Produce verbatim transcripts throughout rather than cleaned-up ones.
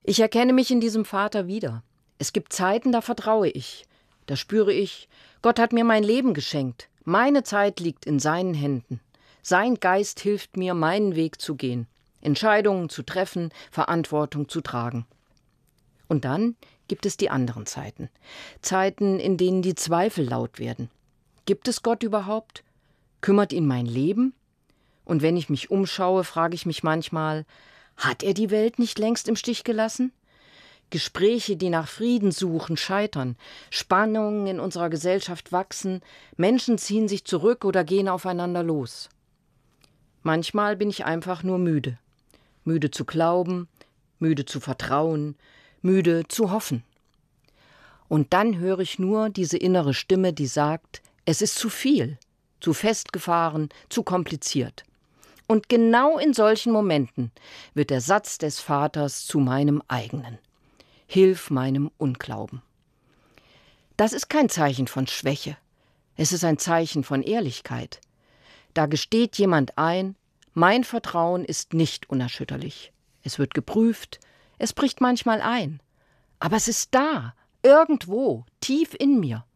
Ich erkenne mich in diesem Vater wieder. Es gibt Zeiten, da vertraue ich. Da spüre ich, Gott hat mir mein Leben geschenkt. Meine Zeit liegt in seinen Händen. Sein Geist hilft mir, meinen Weg zu gehen, Entscheidungen zu treffen, Verantwortung zu tragen. Und dann gibt es die anderen Zeiten. Zeiten, in denen die Zweifel laut werden. Gibt es Gott überhaupt? Kümmert ihn mein Leben? Und wenn ich mich umschaue, frage ich mich manchmal, hat er die Welt nicht längst im Stich gelassen? Gespräche, die nach Frieden suchen, scheitern. Spannungen in unserer Gesellschaft wachsen. Menschen ziehen sich zurück oder gehen aufeinander los. Manchmal bin ich einfach nur müde. Müde zu glauben, müde zu vertrauen, müde zu hoffen. Und dann höre ich nur diese innere Stimme, die sagt, es ist zu viel, zu festgefahren, zu kompliziert. Und genau in solchen Momenten wird der Satz des Vaters zu meinem eigenen. Hilf meinem Unglauben. Das ist kein Zeichen von Schwäche. Es ist ein Zeichen von Ehrlichkeit. Da gesteht jemand ein, mein Vertrauen ist nicht unerschütterlich. Es wird geprüft, es bricht manchmal ein. Aber es ist da, irgendwo, tief in mir.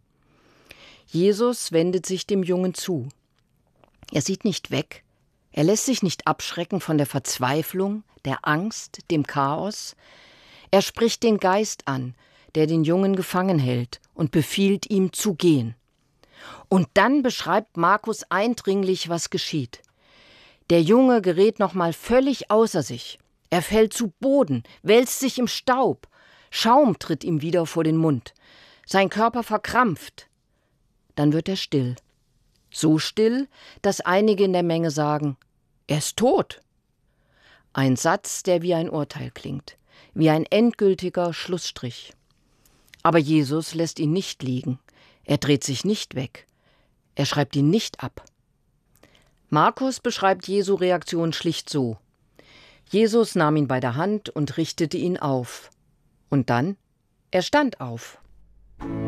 Jesus wendet sich dem Jungen zu. Er sieht nicht weg. Er lässt sich nicht abschrecken von der Verzweiflung, der Angst, dem Chaos. Er spricht den Geist an, der den Jungen gefangen hält, und befiehlt ihm zu gehen. Und dann beschreibt Markus eindringlich, was geschieht. Der Junge gerät nochmal völlig außer sich. Er fällt zu Boden, wälzt sich im Staub. Schaum tritt ihm wieder vor den Mund. Sein Körper verkrampft. Dann wird er still. So still, dass einige in der Menge sagen, er ist tot. Ein Satz, der wie ein Urteil klingt, wie ein endgültiger Schlussstrich. Aber Jesus lässt ihn nicht liegen. Er dreht sich nicht weg. Er schreibt ihn nicht ab. Markus beschreibt Jesu Reaktion schlicht so. Jesus nahm ihn bei der Hand und richtete ihn auf. Und dann, er stand auf.